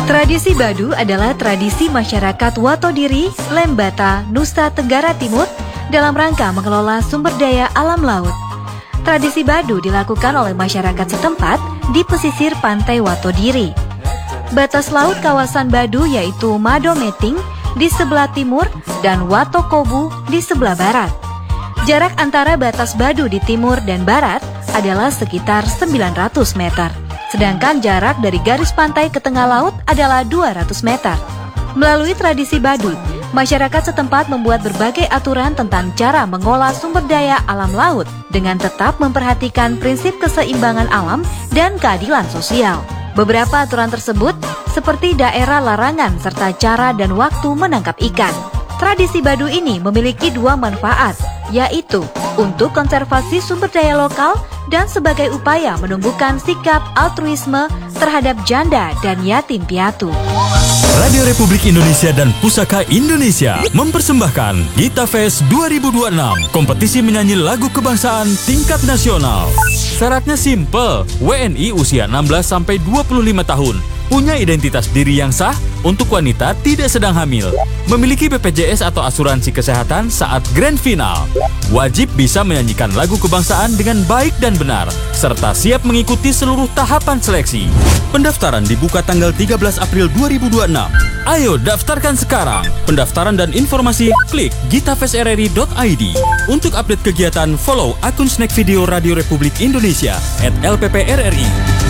Tradisi Badu adalah tradisi masyarakat Watodiri, Lembata, Nusa Tenggara Timur dalam rangka mengelola sumber daya alam laut. Tradisi Badu dilakukan oleh masyarakat setempat di pesisir pantai Watodiri. Batas laut kawasan Badu yaitu Madometing di sebelah timur dan Watokobu di sebelah barat. Jarak antara batas Badu di timur dan barat adalah sekitar 900 meter. Sedangkan jarak dari garis pantai ke tengah laut adalah 200 meter. Melalui tradisi Badu, masyarakat setempat membuat berbagai aturan tentang cara mengolah sumber daya alam laut dengan tetap memperhatikan prinsip keseimbangan alam dan keadilan sosial. Beberapa aturan tersebut seperti daerah larangan serta cara dan waktu menangkap ikan. Tradisi Badu ini memiliki dua manfaat, yaitu untuk konservasi sumber daya lokal dan sebagai upaya menumbuhkan sikap altruisme terhadap janda dan yatim piatu. Radio Republik Indonesia dan Pusaka Indonesia mempersembahkan Gita Fest 2026, kompetisi menyanyi lagu kebangsaan tingkat nasional. Syaratnya simple, WNI usia 16-25 tahun, punya identitas diri yang sah, untuk wanita tidak sedang hamil, memiliki BPJS atau asuransi kesehatan saat grand final, wajib bisa menyanyikan lagu kebangsaan dengan baik dan benar, serta siap mengikuti seluruh tahapan seleksi. Pendaftaran dibuka tanggal 13 April 2026. Ayo daftarkan sekarang. Pendaftaran dan informasi klik gitafestrri.id. Untuk update kegiatan, follow akun Snack Video Radio Republik Indonesia @LPPRRI.